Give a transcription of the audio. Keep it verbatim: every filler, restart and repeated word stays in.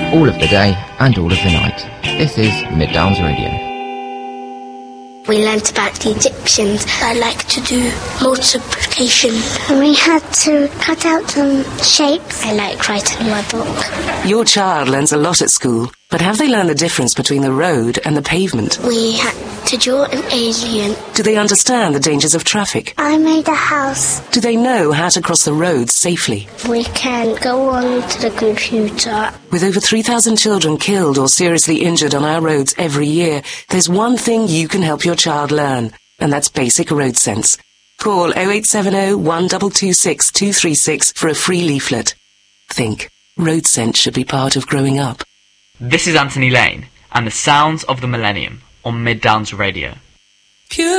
all of the day and all of the night. This is Mid Downs Radio. We learnt about the Egyptians. I like to do multiplication. We had to cut out some shapes. I like writing my book. Your child learns a lot at school, but have they learned the difference between the road and the pavement? We had to draw an alien. Do they understand the dangers of traffic? I made a house. Do they know how to cross the road safely? We can go on to the computer. With over three thousand children killed or seriously injured on our roads every year, there's one thing you can help your child learn, and that's basic road sense. Call oh eight seven oh, one two two six, two three six for a free leaflet. Think, road sense should be part of growing up. This is Anthony Lane and the sounds of the millennium on Mid Downs Radio. Pure